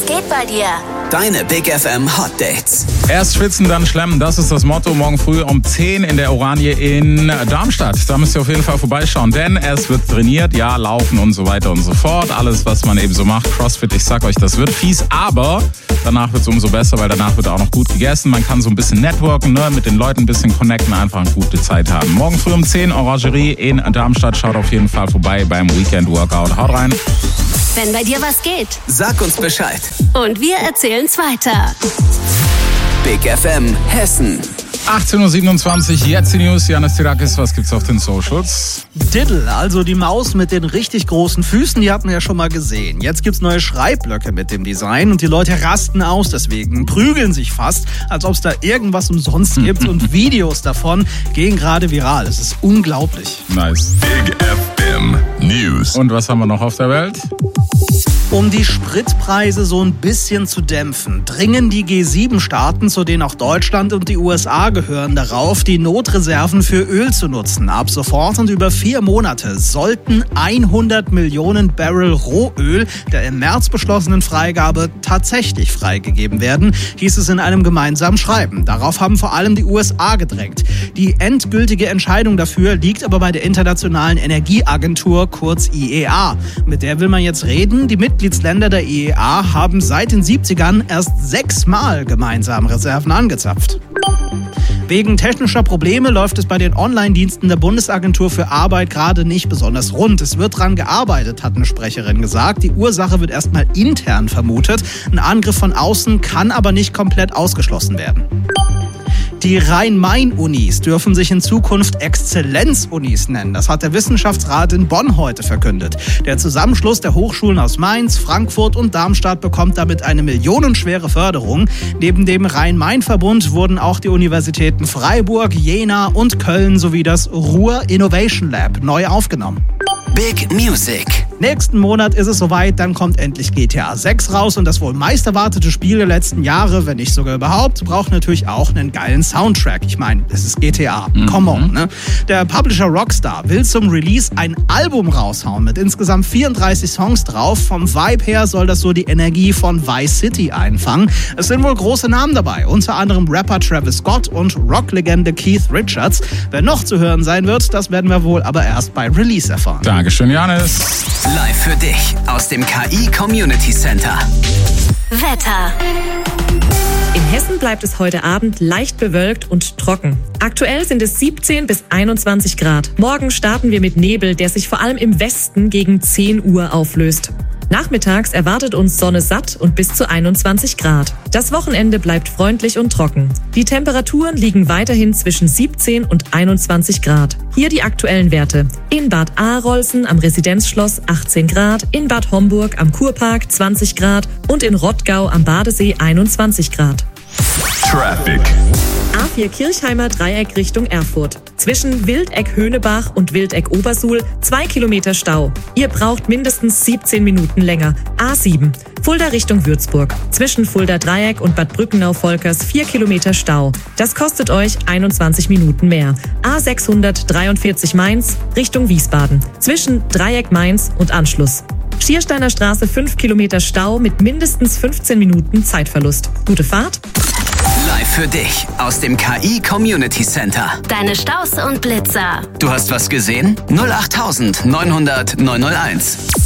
geht bei dir? Deine Big FM Hot Dates. Erst schwitzen, dann schlemmen, das ist das Motto. Morgen früh um 10 in der Oranje in Darmstadt. Da müsst ihr auf jeden Fall vorbeischauen, denn es wird trainiert, ja, laufen und so weiter und so fort. Alles, was man eben so macht. Crossfit, ich sag euch, das wird fies, aber danach wird es umso besser, weil danach wird auch noch gut gegessen. Man kann so ein bisschen networken, ne, mit den Leuten ein bisschen connecten, einfach eine gute Zeit haben. Morgen früh um 10, Orangerie in Darmstadt. Schaut auf jeden Fall vorbei beim Weekend Workout. Haut rein. Wenn bei dir was geht. Sag uns Bescheid. Und wir erzählen's weiter. Big FM Hessen. 18.27 Uhr, jetzt die News. Janis Tirakis, was gibt's auf den Socials? Diddle, also die Maus mit den richtig großen Füßen, die hatten wir ja schon mal gesehen. Jetzt gibt's neue Schreibblöcke mit dem Design und die Leute rasten aus deswegen, prügeln sich fast, als ob es da irgendwas umsonst gibt und Videos davon gehen gerade viral. Es ist unglaublich. Nice. Big FM News. Und was haben wir noch auf der Welt? Um die Spritpreise so ein bisschen zu dämpfen, dringen die G7-Staaten, zu denen auch Deutschland und die USA gehören, darauf, die Notreserven für Öl zu nutzen. Ab sofort und über 4 Monate sollten 100 Millionen Barrel Rohöl der im März beschlossenen Freigabe tatsächlich freigegeben werden, hieß es in einem gemeinsamen Schreiben. Darauf haben vor allem die USA gedrängt. Die endgültige Entscheidung dafür liegt aber bei der Internationalen Energieagentur, kurz IEA. Mit der will man jetzt reden. Die Mitgliedsländer der IEA haben seit den 70ern erst 6-mal gemeinsam Reserven angezapft. Wegen technischer Probleme läuft es bei den Online-Diensten der Bundesagentur für Arbeit gerade nicht besonders rund. Es wird dran gearbeitet, hat eine Sprecherin gesagt. Die Ursache wird erstmal intern vermutet. Ein Angriff von außen kann aber nicht komplett ausgeschlossen werden. Die Rhein-Main-Unis dürfen sich in Zukunft Exzellenz-Unis nennen. Das hat der Wissenschaftsrat in Bonn heute verkündet. Der Zusammenschluss der Hochschulen aus Mainz, Frankfurt und Darmstadt bekommt damit eine millionenschwere Förderung. Neben dem Rhein-Main-Verbund wurden auch die Universitäten Freiburg, Jena und Köln sowie das Ruhr Innovation Lab neu aufgenommen. Big Music. Nächsten Monat ist es soweit, dann kommt endlich GTA 6 raus und das wohl meist erwartete Spiel der letzten Jahre, wenn nicht sogar überhaupt, braucht natürlich auch einen geilen Soundtrack. Ich meine, es ist GTA. Come on, ne? Der Publisher Rockstar will zum Release ein Album raushauen mit insgesamt 34 Songs drauf. Vom Vibe her soll das so die Energie von Vice City einfangen. Es sind wohl große Namen dabei, unter anderem Rapper Travis Scott und Rocklegende Keith Richards. Wer noch zu hören sein wird, das werden wir wohl aber erst bei Release erfahren. Dankeschön, Janis. Live für dich aus dem KI Community Center. Wetter. In Hessen bleibt es heute Abend leicht bewölkt und trocken. Aktuell sind es 17 bis 21 Grad. Morgen starten wir mit Nebel, der sich vor allem im Westen gegen 10 Uhr auflöst. Nachmittags erwartet uns Sonne satt und bis zu 21 Grad. Das Wochenende bleibt freundlich und trocken. Die Temperaturen liegen weiterhin zwischen 17 und 21 Grad. Hier die aktuellen Werte. In Bad Arolsen am Residenzschloss 18 Grad, in Bad Homburg am Kurpark 20 Grad und in Rottgau am Badesee 21 Grad. Traffic. A4 Kirchheimer Dreieck Richtung Erfurt. Zwischen Wildeck-Höhnebach und Wildeck-Obersuhl 2 Kilometer Stau. Ihr braucht mindestens 17 Minuten länger. A7 Fulda Richtung Würzburg. Zwischen Fulda Dreieck und Bad Brückenau-Volkers 4 Kilometer Stau. Das kostet euch 21 Minuten mehr. A643 Mainz Richtung Wiesbaden. Zwischen Dreieck Mainz und Anschluss. Schiersteiner Straße 5 Kilometer Stau mit mindestens 15 Minuten Zeitverlust. Gute Fahrt. Live für dich aus dem KI Community Center. Deine Staus und Blitzer. Du hast was gesehen? 08900 901.